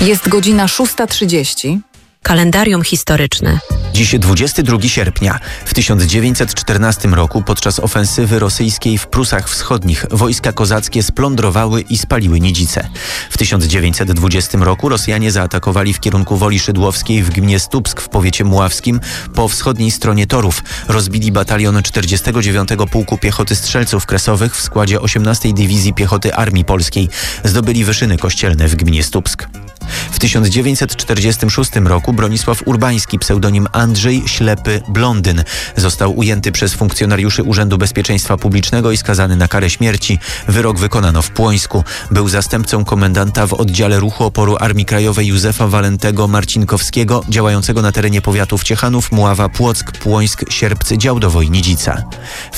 Jest godzina 6:30. Kalendarium historyczne. Dziś 22 sierpnia. W 1914 roku podczas ofensywy rosyjskiej w Prusach Wschodnich wojska kozackie splądrowały i spaliły Nidzice. W 1920 roku Rosjanie zaatakowali w kierunku Woli Szydłowskiej w gminie Stupsk w powiecie muławskim po wschodniej stronie torów. Rozbili batalion 49 Pułku Piechoty Strzelców Kresowych w składzie 18 Dywizji Piechoty Armii Polskiej. Zdobyli Wyszyny Kościelne w gminie Stupsk. W 1946 roku Bronisław Urbański, pseudonim Andrzej Ślepy Blondyn, został ujęty przez funkcjonariuszy Urzędu Bezpieczeństwa Publicznego i skazany na karę śmierci. Wyrok wykonano w Płońsku. Był zastępcą komendanta w oddziale ruchu oporu Armii Krajowej Józefa Walentego Marcinkowskiego, działającego na terenie powiatów Ciechanów, Mława, Płock, Płońsk, Sierpcy, Działdowo i Nidzica. W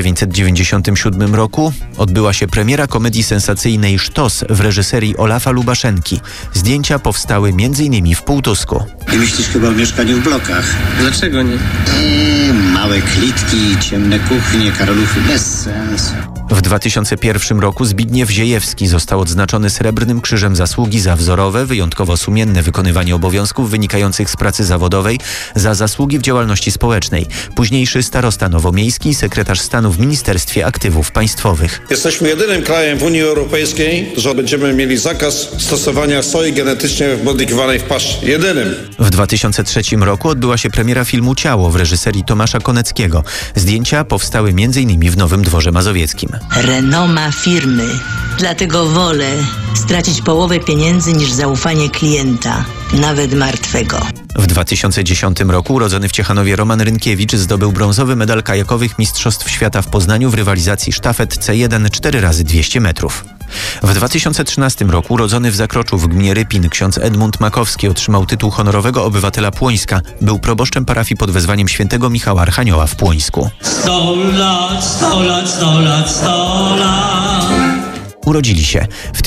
1997 roku odbyła się premiera komedii sensacyjnej Sztos w reżyserii Olafa Lubaszenki. Zdjęcia powstały m.in. w Półtusku. Nie myślisz chyba o mieszkaniu w blokach? Dlaczego nie? Małe klitki, ciemne kuchnie, karoluchy, bez sensu. W 2001 roku Zbigniew Ziejewski został odznaczony Srebrnym Krzyżem Zasługi za wzorowe, wyjątkowo sumienne wykonywanie obowiązków wynikających z pracy zawodowej, za zasługi w działalności społecznej. Późniejszy starosta nowomiejski, sekretarz stanu w Ministerstwie Aktywów Państwowych. Jesteśmy jedynym krajem w Unii Europejskiej, że będziemy mieli zakaz stosowania soi genetycznie modyfikowanej w paszy. Jedynym. W 2003 roku odbyła się premiera filmu Ciało w reżyserii Tomasza Koneckiego. Zdjęcia powstały m.in. w Nowym Dworze Mazowieckim. Renoma firmy. Dlatego wolę stracić połowę pieniędzy niż zaufanie klienta, nawet martwego. W 2010 roku urodzony w Ciechanowie Roman Rynkiewicz zdobył brązowy medal kajakowych Mistrzostw Świata w Poznaniu w rywalizacji sztafet C1 4x200 metrów. W 2013 roku urodzony w Zakroczu w gminie Rypin ksiądz Edmund Makowski otrzymał tytuł honorowego obywatela Płońska. Był proboszczem parafii pod wezwaniem świętego Michała Archanioła w Płońsku. 100 lat, 100 lat, 100 lat, 100 lat. Urodzili się w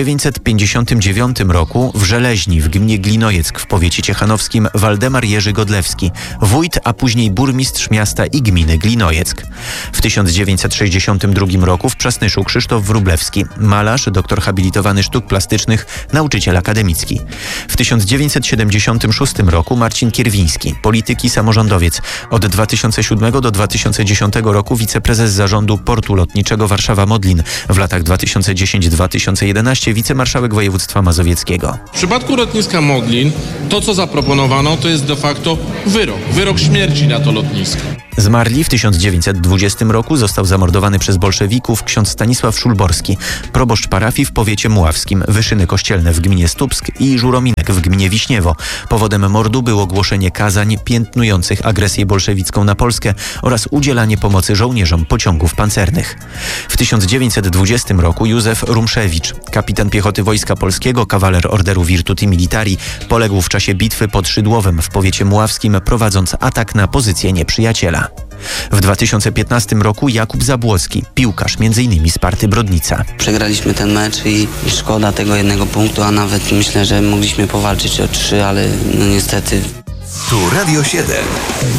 1959 roku w Żeleźni w gminie Glinojec w powiecie ciechanowskim Waldemar Jerzy Godlewski, wójt, a później burmistrz miasta i gminy Glinojec. W 1962 roku w Przasnyszu Krzysztof Wróblewski, malarz, doktor habilitowany sztuk plastycznych, nauczyciel akademicki. W 1976 roku Marcin Kierwiński, polityk i samorządowiec. Od 2007 do 2010 roku wiceprezes zarządu portu lotniczego Warszawa-Modlin. W latach 2010-2011 wicemarszałek województwa mazowieckiego. W przypadku lotniska Modlin to, co zaproponowano, to jest de facto wyrok śmierci na to lotnisko. Zmarli w 1920 roku, został zamordowany przez bolszewików ksiądz Stanisław Szulborski, proboszcz parafii w powiecie muławskim, Wyszyny Kościelne w gminie Stupsk i Żurominek w gminie Wiśniewo. Powodem mordu było głoszenie kazań piętnujących agresję bolszewicką na Polskę oraz udzielanie pomocy żołnierzom pociągów pancernych. W 1920 roku Józef Rumszewicz, kapitan piechoty Wojska Polskiego, kawaler Orderu Virtuti Militari, poległ w czasie bitwy pod Szydłowem w powiecie muławskim, prowadząc atak na pozycję nieprzyjaciela. W 2015 roku Jakub Zabłocki, piłkarz m.in. Sparty Brodnica. Przegraliśmy ten mecz i szkoda tego jednego punktu, a nawet myślę, że mogliśmy powalczyć o 3, ale no niestety. Tu Radio 7.